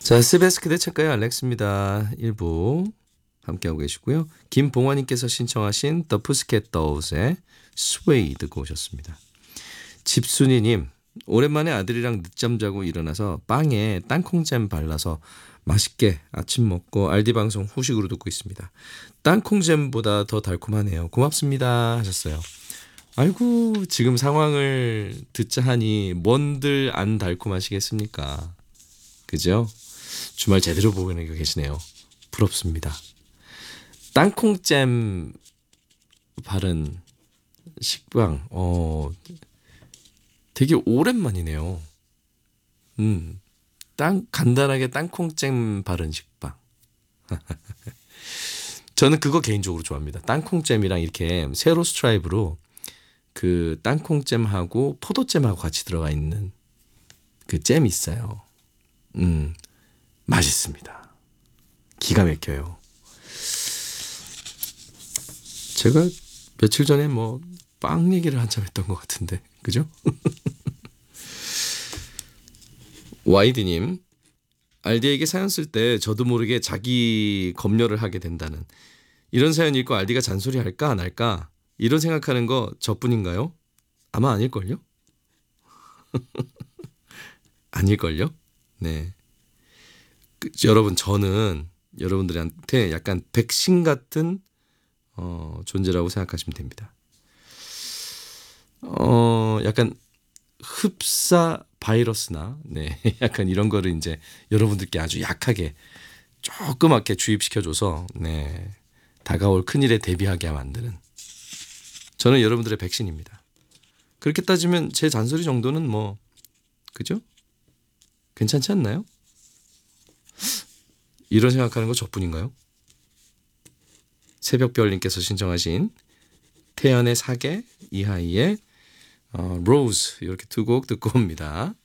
자, 스베스 그대 책가의 알렉스입니다. 1부 함께하고 계시고요. 김봉화님께서 신청하신 The Pussycat Dolls의 Sway 듣고 오셨습니다. 집순이님, 오랜만에 아들이랑 늦잠 자고 일어나서 빵에 땅콩잼 발라서 맛있게 아침 먹고 알디 방송 후식으로 듣고 있습니다. 땅콩잼보다 더 달콤하네요. 고맙습니다 하셨어요. 아이고, 지금 상황을 듣자 하니 뭔들 안 달콤하시겠습니까? 그죠? 주말 제대로 보내고 계시네요. 부럽습니다. 땅콩잼 바른 식빵, 되게 오랜만이네요. 간단하게 땅콩잼 바른 식빵. 저는 그거 개인적으로 좋아합니다. 땅콩잼이랑 이렇게 세로 스트라이브로 그 땅콩잼하고 포도잼하고 같이 들어가 있는 그 잼 있어요. 맛있습니다. 기가 막혀요. 제가 며칠 전에 뭐 빵 얘기를 한참 했던 것 같은데, 그죠? 와이드님, 알디에게 사연 쓸 때 저도 모르게 자기 검열을 하게 된다는 이런 사연 읽고 알디가 잔소리 할까 안 할까 이런 생각하는 거 저뿐인가요? 아마 아닐걸요? 아닐걸요? 네. 여러분, 저는 여러분들한테 약간 백신 같은 존재라고 생각하시면 됩니다. 약간 흡사 바이러스나 네, 약간 이런 거를 이제 여러분들께 아주 약하게 조그맣게 주입시켜줘서 네, 다가올 큰일에 대비하게 만드는 저는 여러분들의 백신입니다. 그렇게 따지면 제 잔소리 정도는 뭐 그죠? 괜찮지 않나요? 이런 생각하는 거 저뿐인가요? 새벽별님께서 신청하신 태연의 사계, 이하이의 로즈 이렇게 두 곡 듣고 옵니다.